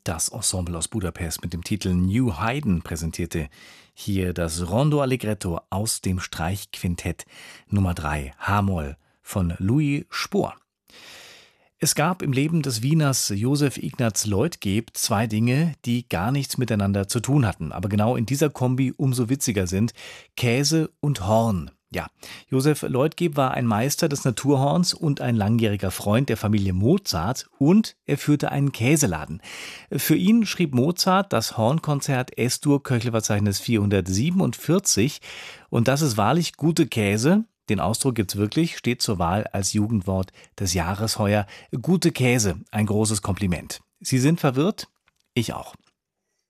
Das Ensemble aus Budapest mit dem Titel New Haydn präsentierte hier das Rondo Allegretto aus dem Streichquintett Nummer 3 H-Moll von Louis Spohr. Es gab im Leben des Wieners Joseph Ignaz Leutgeb zwei Dinge, die gar nichts miteinander zu tun hatten, aber genau in dieser Kombi umso witziger sind: Käse und Horn. Ja, Joseph Leutgeb war ein Meister des Naturhorns und ein langjähriger Freund der Familie Mozart, und er führte einen Käseladen. Für ihn schrieb Mozart das Hornkonzert S-Dur Köchelverzeichnis 447, und das ist wahrlich gute Käse. Den Ausdruck gibt's wirklich, steht zur Wahl als Jugendwort des Jahres heuer. Gute Käse, ein großes Kompliment. Sie sind verwirrt? Ich auch.